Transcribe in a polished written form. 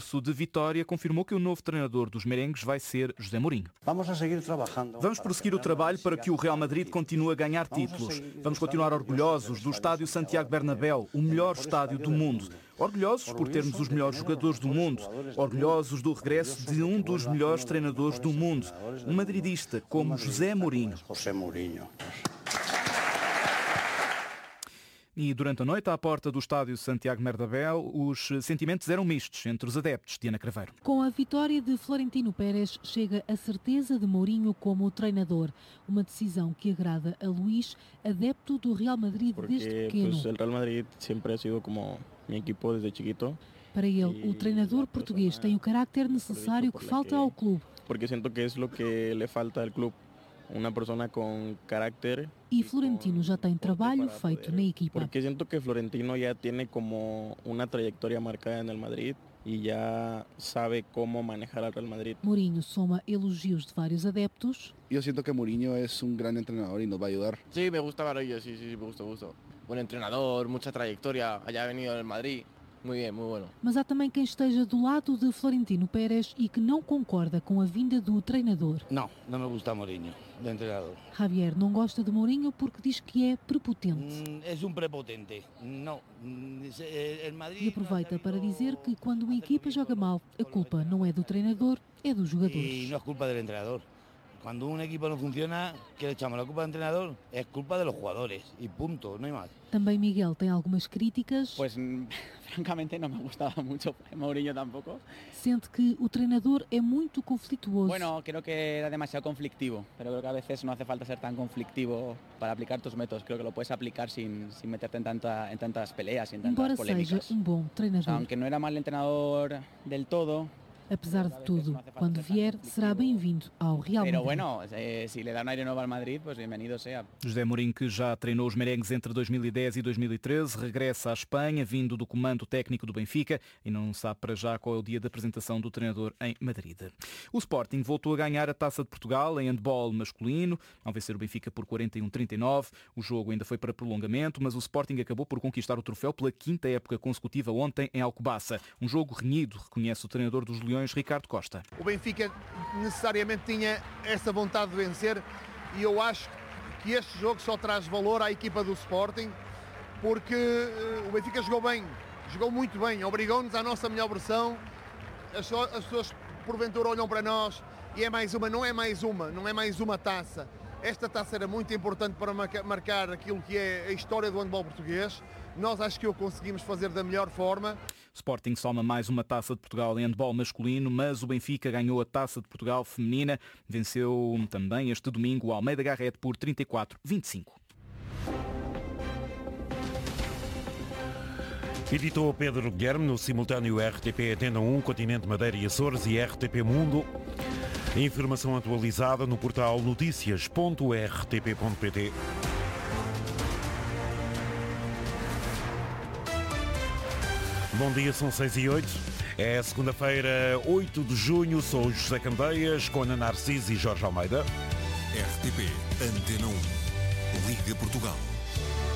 discurso de vitória, confirmou que o novo treinador dos merengues vai ser José Mourinho. Vamos prosseguir o trabalho para que o Real Madrid continue a ganhar títulos. Vamos continuar orgulhosos do estádio Santiago Bernabéu, o melhor estádio do mundo. Orgulhosos por termos os melhores jogadores do mundo. Orgulhosos do regresso de um dos melhores treinadores do mundo. Um madridista como José Mourinho. E durante a noite, à porta do estádio Santiago Bernabéu, os sentimentos eram mistos entre os adeptos de Ana Craveiro. Com a vitória de Florentino Pérez, chega a certeza de Mourinho como treinador. Uma decisão que agrada a Luís, adepto do Real Madrid desde pequeno. O Real Madrid sempre ha sido como meu equipo desde chiquito. Para ele, o treinador português tem o carácter necessário que falta ao clube. Porque sinto que é o que lhe falta ao clube. Uma pessoa com carácter. E Florentino já tem trabalho feito na equipa. Porque sinto que Florentino já tem como uma trajetória marcada no Madrid e já sabe como manejar o Real Madrid. Mourinho soma elogios de vários adeptos. Eu sinto que Mourinho é um grande treinador e nos vai ajudar. Sí, me gusta Barollo, sí, me gusta. Buen entrenador, mucha trayectoria, haya venido del Madrid. Muy bien, muy bueno. Mas há também quem esteja do lado de Florentino Pérez e que não concorda com a vinda do treinador. Não me gusta Mourinho, de treinador. Javier não gosta de Mourinho porque diz que é prepotente. É prepotente. Não. E aproveita para dizer que quando uma equipa joga mal, a culpa não é do treinador, é dos jogadores. E não é culpa do treinador. Quando um equipo não funciona, que le echamos a culpa do treinador, é culpa dos jogadores. E ponto, não é mais. Também Miguel tem algumas críticas. Pues francamente no me gustaba mucho Mourinho tampoco. Sente que o treinador é muito conflituoso. Bueno, creo que era demasiado conflictivo, pero creo que a veces no hace falta ser tan conflictivo para aplicar tus métodos. Creo que lo puedes aplicar sin meterte en tantas peleas, en tantas Embora polémicas. seja bom treinador. O sea, aunque no era mal entrenador del todo. Apesar de tudo, quando vier, será bem-vindo ao Real Madrid. Pero bueno, si le da un aire nuevo al Madrid, pues bienvenido sea. José Mourinho, que já treinou os merengues entre 2010 e 2013, regressa à Espanha, vindo do comando técnico do Benfica, e não sabe para já qual é o dia da apresentação do treinador em Madrid. O Sporting voltou a ganhar a Taça de Portugal em handball masculino, ao vencer o Benfica por 41-39. O jogo ainda foi para prolongamento, mas o Sporting acabou por conquistar o troféu pela quinta época consecutiva ontem em Alcobaça. Um jogo renhido, reconhece o treinador dos Leões, Ricardo Costa. O Benfica necessariamente tinha essa vontade de vencer e eu acho que este jogo só traz valor à equipa do Sporting porque o Benfica jogou bem, jogou muito bem, obrigou-nos à nossa melhor versão. As pessoas porventura olham para nós e é mais uma, não é mais uma taça. Esta taça era muito importante para marcar aquilo que é a história do handball português. Nós acho que o conseguimos fazer da melhor forma. Sporting soma mais uma Taça de Portugal em handball masculino, mas o Benfica ganhou a Taça de Portugal feminina. Venceu também este domingo o Almeida Garrett por 34-25. Editou Pedro Guilherme, no simultâneo RTP Antena 1, Continente Madeira e Açores e RTP Mundo. Informação atualizada no portal noticias.rtp.pt. Bom dia, são 6h08. É segunda-feira, 8 de junho. Sou o José Candeias, com Ana Narciso e Jorge Almeida. RTP Antena 1. Liga Portugal.